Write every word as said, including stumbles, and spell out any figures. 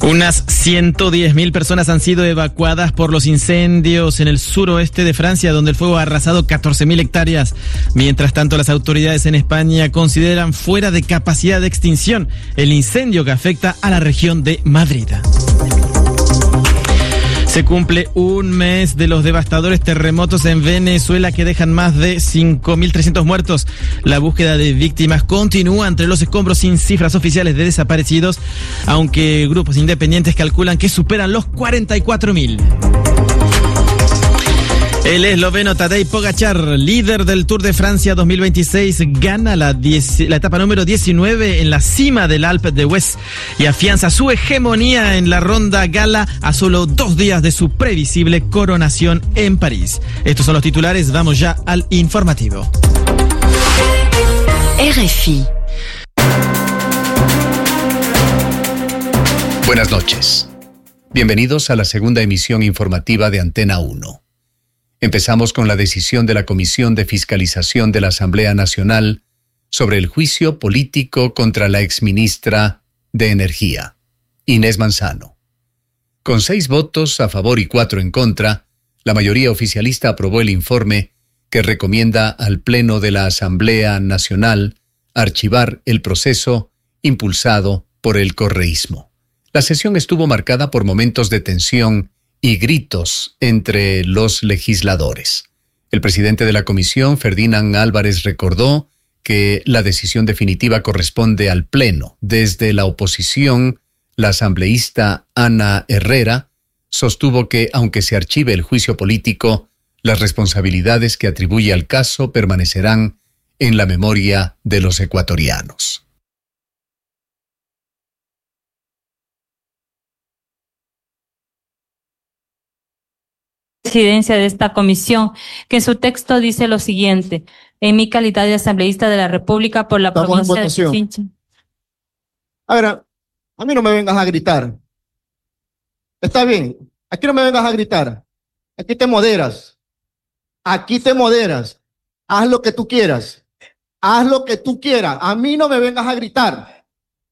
Unas ciento diez mil personas han sido evacuadas por los incendios en el suroeste de Francia, donde el fuego ha arrasado catorce mil hectáreas. Mientras tanto, las autoridades en España consideran fuera de capacidad de extinción el incendio que afecta a la región de Madrid. Se cumple un mes de los devastadores terremotos en Venezuela que dejan más de cinco mil trescientos muertos. La búsqueda de víctimas continúa entre los escombros sin cifras oficiales de desaparecidos, aunque grupos independientes calculan que superan los cuarenta y cuatro mil. El esloveno Tadej Pogačar, líder del Tour de Francia dos mil veintiséis, gana la, diez, la etapa número diecinueve en la cima del Alpe d'Huez y afianza su hegemonía en la ronda gala a solo dos días de su previsible coronación en París. Estos son los titulares, vamos ya al informativo. R F I. Buenas noches. Bienvenidos a la segunda emisión informativa de Antena uno. Empezamos con la decisión de la Comisión de Fiscalización de la Asamblea Nacional sobre el juicio político contra la exministra de Energía, Inés Manzano. Con seis votos a favor y cuatro en contra, la mayoría oficialista aprobó el informe que recomienda al Pleno de la Asamblea Nacional archivar el proceso impulsado por el correísmo. La sesión estuvo marcada por momentos de tensión y gritos entre los legisladores. El presidente de la comisión, Ferdinand Álvarez, recordó que la decisión definitiva corresponde al Pleno. Desde la oposición, la asambleísta Ana Herrera sostuvo que, aunque se archive el juicio político, las responsabilidades que atribuye al caso permanecerán en la memoria de los ecuatorianos. Presidencia de esta comisión, que en su texto dice lo siguiente: en mi calidad de asambleísta de la República por la Estamos provincia en votación. de Pichincha. A ver, a mí no me vengas a gritar. Está bien, aquí no me vengas a gritar. Aquí te moderas. Aquí te moderas. Haz lo que tú quieras. Haz lo que tú quieras. A mí no me vengas a gritar.